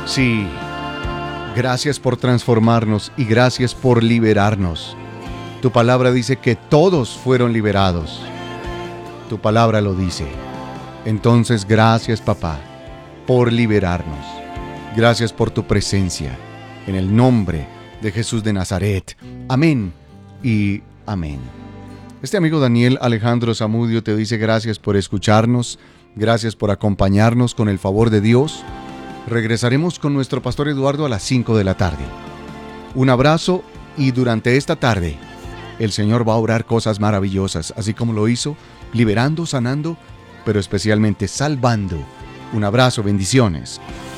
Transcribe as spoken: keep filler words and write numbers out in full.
Sí, gracias por transformarnos y gracias por liberarnos. Tu palabra dice que todos fueron liberados. Tu palabra lo dice. Entonces, gracias, papá, por liberarnos. Gracias por tu presencia. En el nombre de Jesús de Nazaret. Amén y amén. Este amigo Daniel Alejandro Zamudio te dice gracias por escucharnos. Gracias por acompañarnos con el favor de Dios. Regresaremos con nuestro pastor Eduardo a las cinco de la tarde. Un abrazo y durante esta tarde el Señor va a obrar cosas maravillosas, así como lo hizo, liberando, sanando, pero especialmente salvando. Un abrazo, bendiciones.